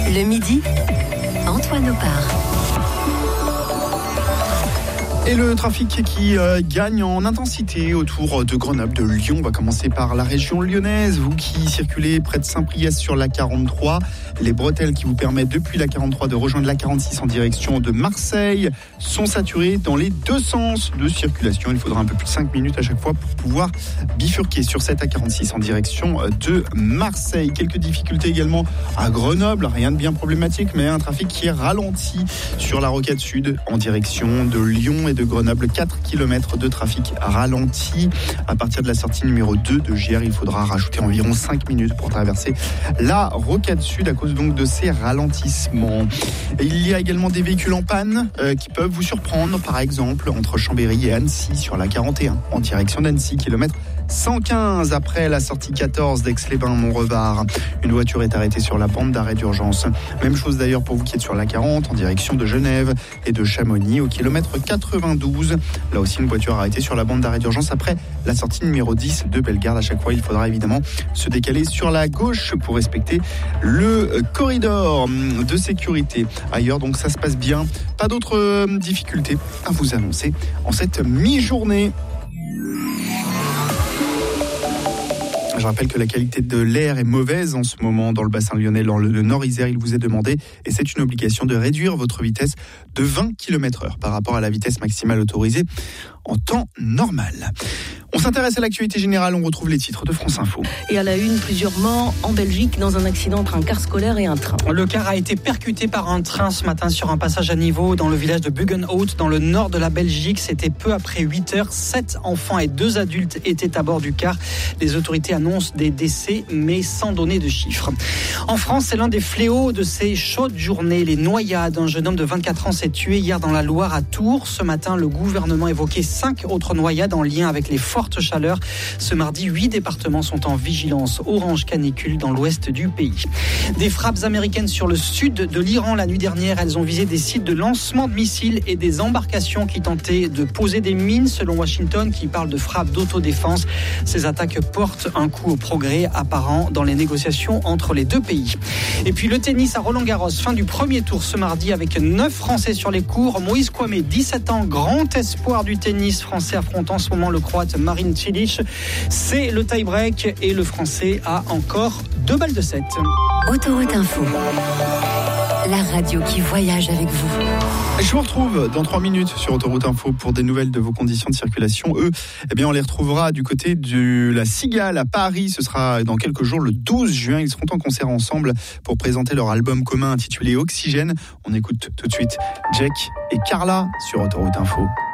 Le midi, Antoine Opar. Et le trafic qui gagne en intensité autour de Grenoble, de Lyon. On va commencer par la région lyonnaise. Vous qui circulez près de Saint-Priest sur la 43, les bretelles qui vous permettent depuis la 43 de rejoindre la 46 en direction de Marseille sont saturées dans les deux sens de circulation. Il faudra un peu plus de 5 minutes à chaque fois pour pouvoir bifurquer sur cette A46 en direction de Marseille. Quelques difficultés également à Grenoble, rien de bien problématique, mais un trafic qui est ralenti sur la rocade sud en direction de Lyon et de Grenoble. 4 km de trafic ralenti. À partir de la sortie numéro 2 de Giers, il faudra rajouter environ 5 minutes pour traverser la rocade sud à cause donc de ces ralentissements. Et il y a également des véhicules en panne qui peuvent vous surprendre, par exemple entre Chambéry et Annecy sur la 41 en direction d'Annecy, kilomètre 115 après la sortie 14 d'Aix-les-Bains-Montrevard. Une voiture est arrêtée sur la bande d'arrêt d'urgence. Même chose d'ailleurs pour vous qui êtes sur la 40 en direction de Genève et de Chamonix au kilomètre 92. Là aussi une voiture arrêtée sur la bande d'arrêt d'urgence après la sortie numéro 10 de Bellegarde. À chaque fois il faudra évidemment se décaler sur la gauche pour respecter le corridor de sécurité. Ailleurs donc ça se passe bien. Pas d'autres difficultés à vous annoncer en cette mi-journée. Je rappelle que la qualité de l'air est mauvaise en ce moment dans le bassin lyonnais, dans le Nord-Isère. Il vous est demandé, et c'est une obligation, de réduire votre vitesse de 20 km/h par rapport à la vitesse maximale autorisée en temps normal. On s'intéresse à l'actualité générale, on retrouve les titres de France Info. Et à la une, plusieurs morts en Belgique dans un accident entre un car scolaire et un train. Le car a été percuté par un train ce matin sur un passage à niveau dans le village de Buggenhout, dans le nord de la Belgique. C'était peu après 8h. 7 enfants et 2 adultes étaient à bord du car. Les autorités annoncent des décès, mais sans donner de chiffres. En France, c'est l'un des fléaux de ces chaudes journées, les noyades. Un jeune homme de 24 ans s'est tué hier dans la Loire à Tours. Ce matin, le gouvernement évoquait 5 autres noyades en lien avec les fortes chaleurs. Ce mardi, 8 départements sont en vigilance orange canicule dans l'ouest du pays. Des frappes américaines sur le sud de l'Iran la nuit dernière. Elles ont visé des sites de lancement de missiles et des embarcations qui tentaient de poser des mines, selon Washington, qui parle de frappes d'autodéfense. Ces attaques portent un coup au progrès apparent dans les négociations entre les deux pays. Et puis le tennis à Roland-Garros, fin du premier tour ce mardi avec 9 Français sur les cours. Moïse Kouamé, 17 ans, grand espoir du tennis français, affronte en ce moment le Croate Marin Cilic. C'est le tie-break et le Français a encore 2 balles de 7. Autoroute Info, la radio qui voyage avec vous. Je vous retrouve dans 3 minutes sur Autoroute Info pour des nouvelles de vos conditions de circulation. Eux, on les retrouvera du côté de la Cigale à Paris. Ce sera dans quelques jours, le 12 juin. Ils seront en concert ensemble pour présenter leur album commun intitulé Oxygène. On écoute tout de suite Jack et Carla sur Autoroute Info.